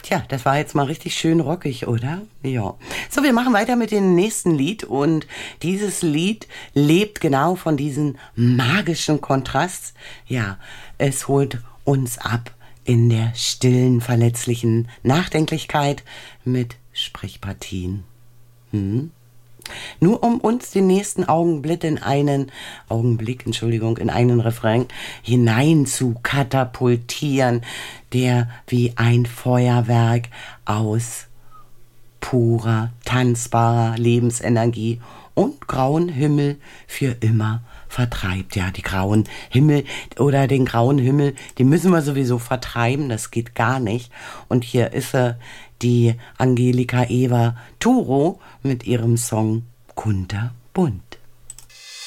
Tja, das war jetzt mal richtig schön rockig, oder? Ja. So, wir machen weiter mit dem nächsten Lied und dieses Lied lebt genau von diesem magischen Kontrast. Ja, es holt uns ab in der stillen, verletzlichen Nachdenklichkeit mit Sprechpartien. Nur um uns den nächsten Augenblick in einen Refrain hinein zu katapultieren, der wie ein Feuerwerk aus purer, tanzbarer Lebensenergie und grauen Himmel für immer vertreibt. Ja, die grauen Himmel oder den grauen Himmel, den müssen wir sowieso vertreiben, das geht gar nicht. Und hier ist die Angelika Eva Turo mit ihrem Song Kunterbunt.